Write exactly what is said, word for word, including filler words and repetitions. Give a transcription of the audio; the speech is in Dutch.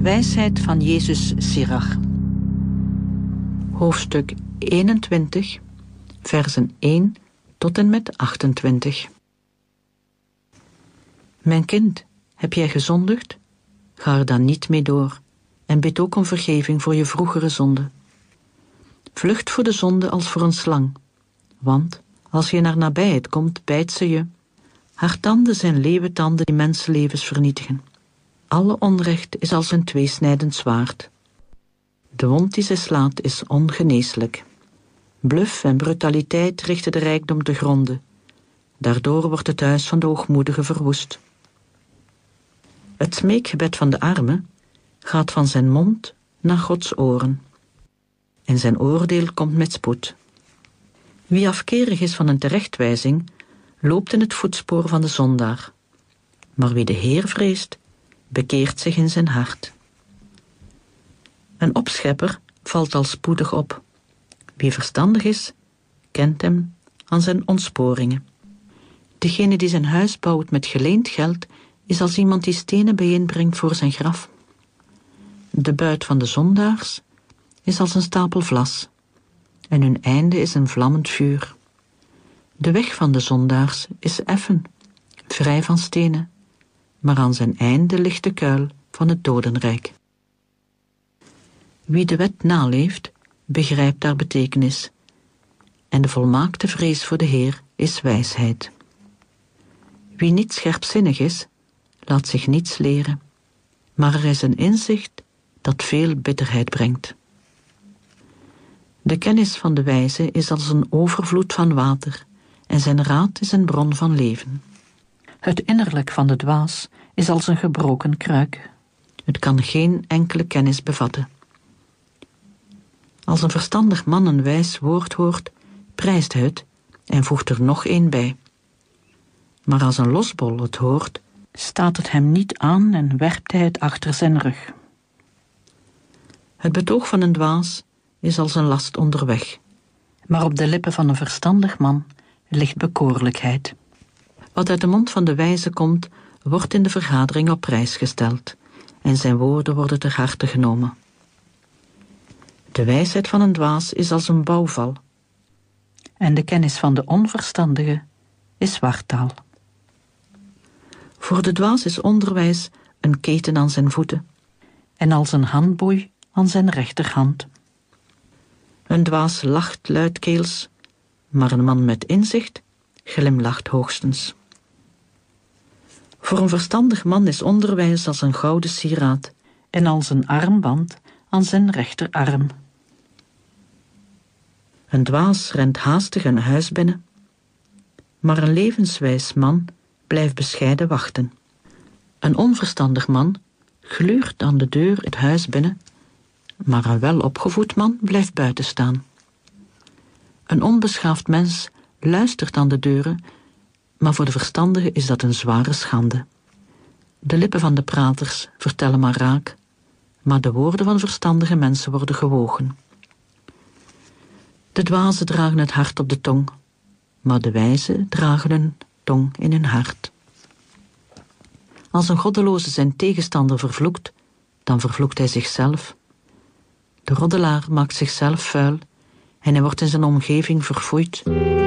Wijsheid van Jezus Sirach. Hoofdstuk eenentwintig, versen één tot en met achtentwintig. Mijn kind, heb jij gezondigd? Ga er dan niet mee door en bid ook om vergeving voor je vroegere zonde. Vlucht voor de zonde als voor een slang, want als je naar nabijheid komt, bijt ze je. Haar tanden zijn leeuwentanden die mensenlevens vernietigen. Alle onrecht is als een tweesnijdend zwaard. De wond die ze slaat is ongeneeslijk. Bluf en brutaliteit richten de rijkdom te gronde. Daardoor wordt het huis van de hoogmoedige verwoest. Het smeekgebed van de arme gaat van zijn mond naar Gods oren. En zijn oordeel komt met spoed. Wie afkerig is van een terechtwijzing, loopt in het voetspoor van de zondaar. Maar wie de Heer vreest, bekeert zich in zijn hart. Een opschepper valt al spoedig op. Wie verstandig is, kent hem aan zijn ontsporingen. Degene die zijn huis bouwt met geleend geld, is als iemand die stenen bijeenbrengt voor zijn graf. De buit van de zondaars is als een stapel vlas, en hun einde is een vlammend vuur. De weg van de zondaars is effen, vrij van stenen, maar aan zijn einde ligt de kuil van het dodenrijk. Wie de wet naleeft, begrijpt haar betekenis, en de volmaakte vrees voor de Heer is wijsheid. Wie niet scherpzinnig is, laat zich niets leren, maar er is een inzicht dat veel bitterheid brengt. De kennis van de wijze is als een overvloed van water, en zijn raad is een bron van leven. Het innerlijk van de dwaas is als een gebroken kruik. Het kan geen enkele kennis bevatten. Als een verstandig man een wijs woord hoort, prijst hij het en voegt er nog één bij. Maar als een losbol het hoort, staat het hem niet aan en werpt hij het achter zijn rug. Het betoog van een dwaas is als een last onderweg, maar op de lippen van een verstandig man ligt bekoorlijkheid. Wat uit de mond van de wijze komt, wordt in de vergadering op prijs gesteld, en zijn woorden worden ter harte genomen. De wijsheid van een dwaas is als een bouwval, en de kennis van de onverstandige is wartaal. Voor de dwaas is onderwijs een keten aan zijn voeten, en als een handboei aan zijn rechterhand. Een dwaas lacht luidkeels, maar een man met inzicht glimlacht hoogstens. Voor een verstandig man is onderwijs als een gouden sieraad en als een armband aan zijn rechterarm. Een dwaas rent haastig een huis binnen, maar een levenswijs man blijft bescheiden wachten. Een onverstandig man gluurt aan de deur het huis binnen, maar een welopgevoed man blijft buiten staan. Een onbeschaafd mens luistert aan de deuren, maar voor de verstandige is dat een zware schande. De lippen van de praters vertellen maar raak, maar de woorden van verstandige mensen worden gewogen. De dwazen dragen het hart op de tong, maar de wijzen dragen hun tong in hun hart. Als een goddeloze zijn tegenstander vervloekt, dan vervloekt hij zichzelf. De roddelaar maakt zichzelf vuil en hij wordt in zijn omgeving verfoeid.